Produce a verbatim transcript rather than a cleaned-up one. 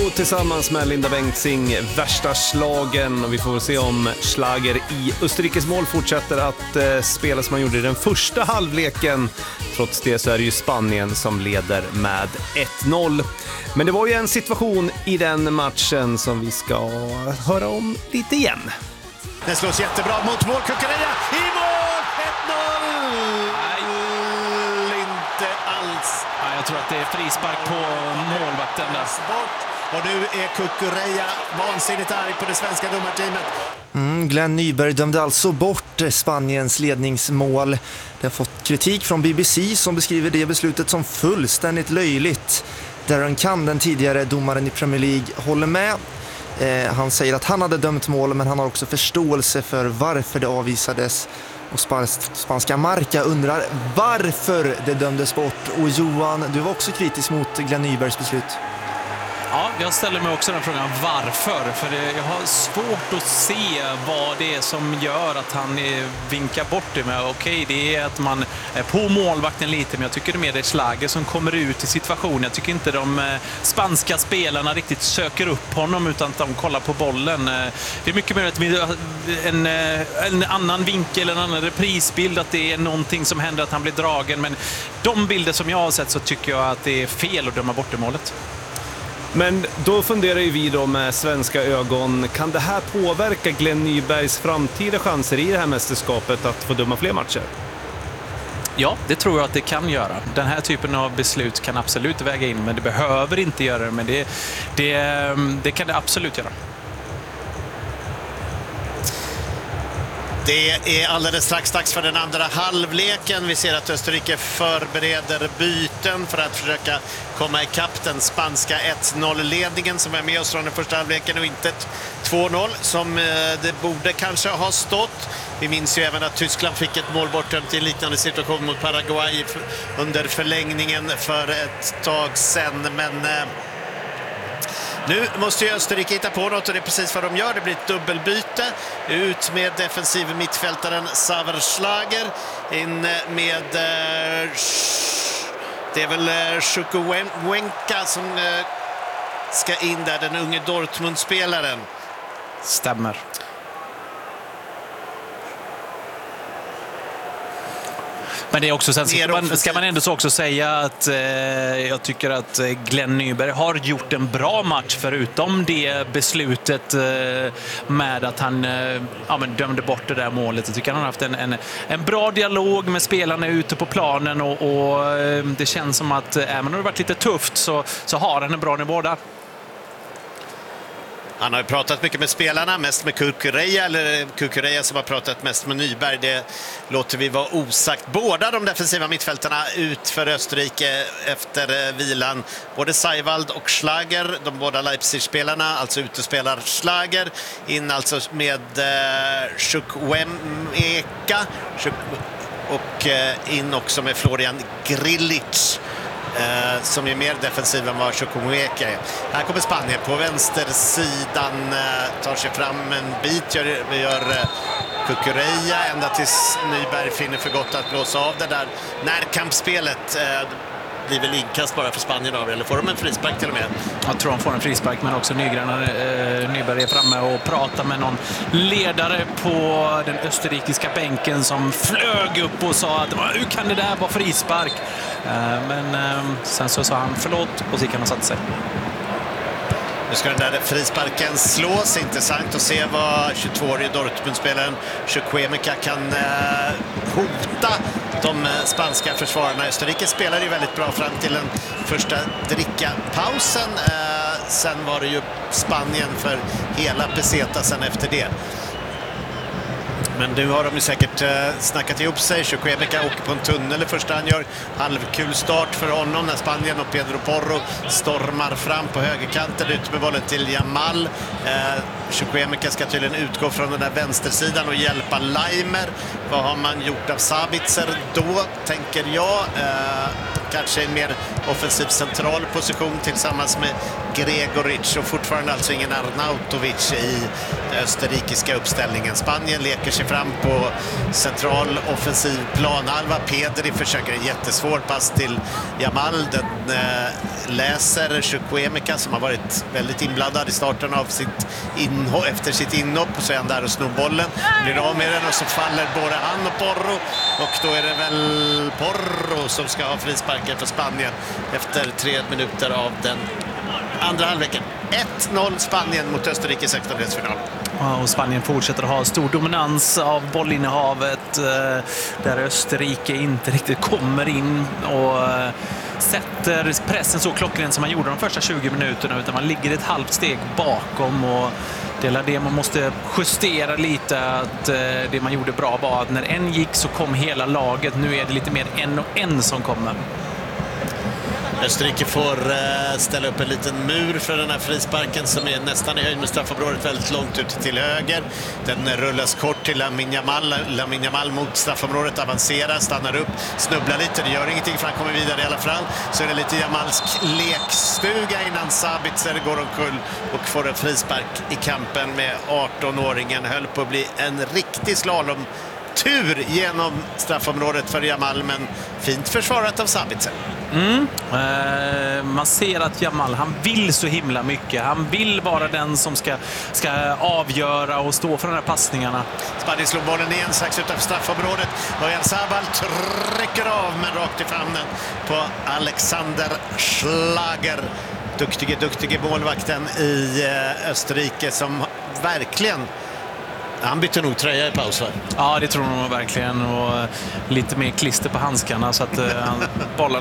Tillsammans med Linda Bengtzing, värsta slagen, och vi får se om Schlager i Österrikes mål fortsätter att eh, spela som man gjorde i den första halvleken. Trots det så är det ju Spanien som leder med ett noll. Men det var ju en situation i den matchen som vi ska höra om lite igen. Det slås jättebra mot mål, Cucurella i mål, ett noll! Nej, inte alls. Ja, jag tror att det är frispark på målvakten där. Bort. Och nu är Cucurella vansinnigt arg på det svenska domarteamet. Mm, Glenn Nyberg dömde alltså bort Spaniens ledningsmål. Det har fått kritik från B B C som beskriver det beslutet som fullständigt löjligt. Darren Kahn, den tidigare domaren i Premier League, håller med. Eh, han säger att han hade dömt mål, men han har också förståelse för varför det avvisades. Och spans- spanska Marca undrar varför det dömdes bort. Och Johan, du var också kritisk mot Glenn Nybergs beslut. Ja, jag ställer mig också den frågan varför. För det, jag har svårt att se vad det är som gör att han eh, vinkar bort det. Men okej, det är att man är på målvakten lite, men jag tycker det är mer det Schlager som kommer ut i situationen. Jag tycker inte de eh, spanska spelarna riktigt söker upp honom, utan att de kollar på bollen. Eh, det är mycket mer att vi, en, eh, en annan vinkel, en annan reprisbild, att det är någonting som händer, att han blir dragen. Men de bilder som jag har sett så tycker jag att det är fel att döma bort det målet. Men då funderar ju vi då med svenska ögon, kan det här påverka Glenn Nybergs framtida chanser i det här mästerskapet att få döma fler matcher? Ja, det tror jag att det kan göra. Den här typen av beslut kan absolut väga in, men det behöver inte göra det, men det, det, det kan det absolut göra. Det är alldeles strax dags för den andra halvleken. Vi ser att Österrike förbereder byten för att försöka komma ikapp den spanska ett noll-ledningen som är med oss från den första halvleken, och inte två noll som det borde kanske ha stått. Vi minns ju även att Tyskland fick ett mål bortdömt i en liknande situation mot Paraguay under förlängningen för ett tag sedan, men nu måste ju Österrike hitta på något, och det är precis vad de gör. Det blir ett dubbelbyte. Ut med defensiv mittfältaren Xaver Schlager. In med eh, det är väl eh, Chukwuemeka som eh, ska in där, den unge Dortmund-spelaren. Stämmer. Men det är också sen ska man, ska man ändå så också säga att eh, jag tycker att Glenn Nyberg har gjort en bra match, förutom det beslutet eh, med att han eh, ja, men dömde bort det där målet. Jag tycker han har haft en, en, en bra dialog med spelarna ute på planen, och, och eh, det känns som att även om det har varit lite tufft så, så har han en bra nivå där. Han har ju pratat mycket med spelarna, mest med Cucurella, eller Cucurella som har pratat mest med Nyberg. Det låter vi vara osagt. Båda de defensiva mittfältarna ut för Österrike efter vilan. Både Seiwald och Schlager, de båda Leipzig-spelarna, alltså utespelar Schlager. In alltså med eh, Chukwuemeka och eh, in också med Florian Grillitsch. Eh, som är mer defensiv än vad Chukwuemeka är. Här kommer Spanien på vänstersidan, eh, tar sig fram en bit, gör, gör eh, Cucurella ända tills Nyberg finner för gott att blåsa av det där närkampsspelet. Eh, blir väl inkast bara för Spanien av, eller får de en frispark till och med? Jag tror de får en frispark, men också Nygren, eh, Nyberg är framme och pratar med någon ledare på den österrikiska bänken som flög upp och sa att hur kan det där vara frispark? Eh, men eh, sen så sa han förlåt och så gick han och satte sig. Nu ska den där frisparken slås. Intressant att se vad tjugotvåårige Dortmund-spelaren Chukwuemeka kan eh, hota de spanska försvararna. Österrike spelade ju väldigt bra fram till den första drickapausen. Eh, sen var det ju Spanien för hela peseta sen efter det. Men nu har de ju säkert eh, snackat ihop sig. Chukwuemeka åker på en tunnel det första han gör. Halvkul start för honom när Spanien och Pedro Porro stormar fram på högerkanten ut med bollen till Yamal. Eh, Chukwuemeka ska tydligen utgå från den där vänstersidan och hjälpa Leimer. Vad har man gjort av Sabitzer då, tänker jag? Eh, kanske en mer offensiv central position tillsammans med Gregoric och fortfarande alltså ingen Arnautovic i den österrikiska uppställningen. Spanien leker sig fram på central offensiv planhalva. Pedri försöker en jättesvår pass till Yamal. Den eh, läser Chukwuemeka som har varit väldigt inblandad i starten av sitt inhopp, efter sitt inhopp, och så är han där och snor bollen. Blir av med den och så faller både han och Porro, och då är det väl Porro som ska ha frisparken för Spanien efter tre minuter av den andra halvleken. ett noll Spanien mot Österrike i sextondelsfinal. Och Spanien fortsätter att ha stor dominans av bollinnehavet där Österrike inte riktigt kommer in och sätter pressen så klockrent som man gjorde de första tjugo minuterna, utan man ligger ett halvt steg bakom, och det är det man måste justera lite. Att det man gjorde bra var att när en gick så kom hela laget. Nu är det lite mer en och en som kommer. Österrike får uh, ställa upp en liten mur för den här frisparken som är nästan i höjd med straffområdet, väldigt långt ut till höger. Den rullas kort till Lamine Yamal. Lamine Yamal mot straffområdet, avancerar, stannar upp, snubblar lite. Det gör ingenting för han kommer vidare i alla fall. Så är det lite Yamalsk lekstuga innan Sabitzer går omkull och får en frispark i kampen med arton-åringen. Höll på att bli en riktig slalom. Tur genom straffområdet för Yamal, men fint försvarat av Sabitzer. Mm. Eh, man ser att Yamal, han vill så himla mycket. Han vill vara den som ska, ska avgöra och stå för de här passningarna. Spanien slår bollen igen strax utanför straffområdet. Oyarzabal trycker av, men rakt i famnen på Alexander Schlager. Duktige, duktige målvakten i Österrike som verkligen... Han bytte nog tröja i paus, va? Ja, det tror jag verkligen. Och lite mer klister på handskarna så att eh, bollarna